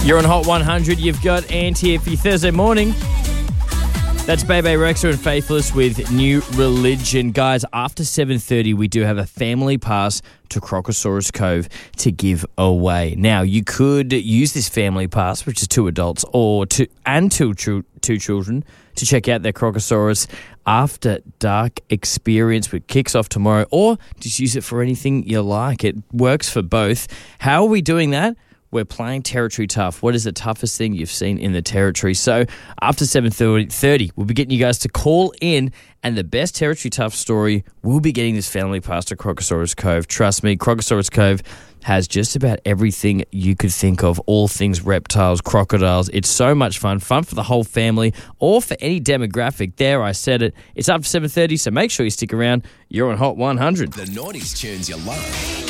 You're on Hot 100. You've got Ant here for your Thursday morning. That's Bebe Rexha and Faithless with New Religion. Guys, after 7:30, we do have a family pass to Crocosaurus Cove to give away. Now, you could use this family pass, which is 2 adults or two children, to check out their Crocosaurus After Dark experience, which kicks off tomorrow, or just use it for anything you like. It works for both. How are we doing that? We're playing Territory Tough. What is the toughest thing you've seen in the Territory? So after 7:30, we'll be getting you guys to call in, and the best Territory Tough story will be getting this family pass to Crocosaurus Cove. Trust me, Crocosaurus Cove has just about everything you could think of, all things reptiles, crocodiles. It's so much fun for the whole family or for any demographic. There, I said it. It's up to 7:30, so make sure you stick around. You're on Hot 100. The 90s tunes you love.